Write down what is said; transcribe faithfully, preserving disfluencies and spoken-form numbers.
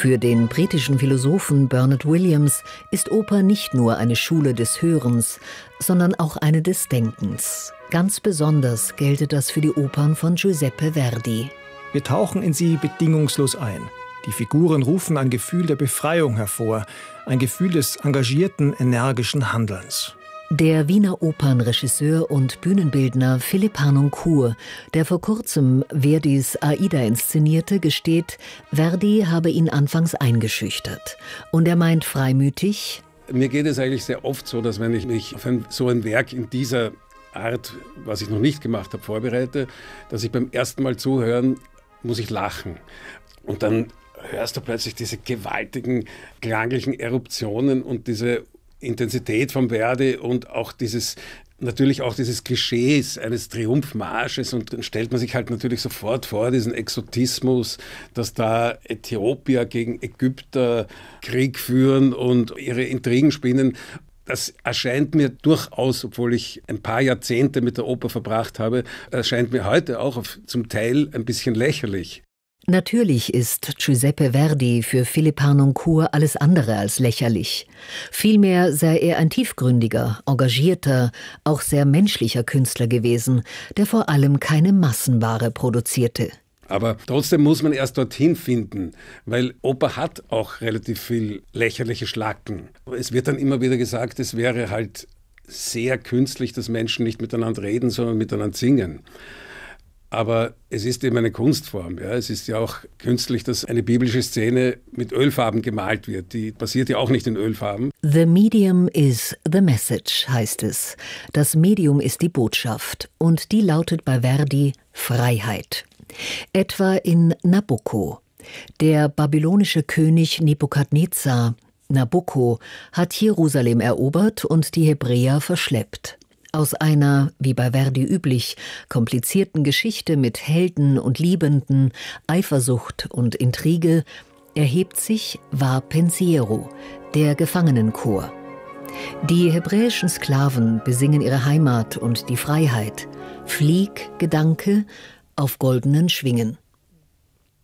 Für den britischen Philosophen Bernard Williams ist Oper nicht nur eine Schule des Hörens, sondern auch eine des Denkens. Ganz besonders gelte das für die Opern von Giuseppe Verdi. Wir tauchen in sie bedingungslos ein. Die Figuren rufen ein Gefühl der Befreiung hervor, ein Gefühl des engagierten, energischen Handelns. Der Wiener Opernregisseur und Bühnenbildner Philipp Harnoncourt, der vor kurzem Verdis Aida inszenierte, gesteht, Verdi habe ihn anfangs eingeschüchtert. Und er meint freimütig: Mir geht es eigentlich sehr oft so, dass wenn ich mich auf ein, so ein Werk in dieser Art, was ich noch nicht gemacht habe, vorbereite, dass ich beim ersten Mal zuhören, muss ich lachen. Und dann hörst du plötzlich diese gewaltigen, klanglichen Eruptionen und diese Intensität von Verdi und auch dieses, natürlich auch dieses Klischees eines Triumphmarsches, und dann stellt man sich halt natürlich sofort vor, diesen Exotismus, dass da Äthiopier gegen Ägypter Krieg führen und ihre Intrigen spinnen. Das erscheint mir durchaus, obwohl ich ein paar Jahrzehnte mit der Oper verbracht habe, erscheint mir heute auch auf, zum Teil ein bisschen lächerlich. Natürlich ist Giuseppe Verdi für Philipp Harnoncourt alles andere als lächerlich. Vielmehr sei er ein tiefgründiger, engagierter, auch sehr menschlicher Künstler gewesen, der vor allem keine Massenware produzierte. Aber trotzdem muss man erst dorthin finden, weil Oper hat auch relativ viel lächerliche Schlacken. Es wird dann immer wieder gesagt, es wäre halt sehr künstlich, dass Menschen nicht miteinander reden, sondern miteinander singen. Aber es ist eben eine Kunstform. Ja. Es ist ja auch künstlich, dass eine biblische Szene mit Ölfarben gemalt wird. Die passiert ja auch nicht in Ölfarben. The medium is the message, heißt es. Das Medium ist die Botschaft. Und die lautet bei Verdi Freiheit. Etwa in Nabucco. Der babylonische König Nebukadnezar, Nabucco, hat Jerusalem erobert und die Hebräer verschleppt. Aus einer, wie bei Verdi üblich, komplizierten Geschichte mit Helden und Liebenden, Eifersucht und Intrige erhebt sich Va Pensiero, der Gefangenenchor. Die hebräischen Sklaven besingen ihre Heimat und die Freiheit. Flieg, Gedanke, auf goldenen Schwingen.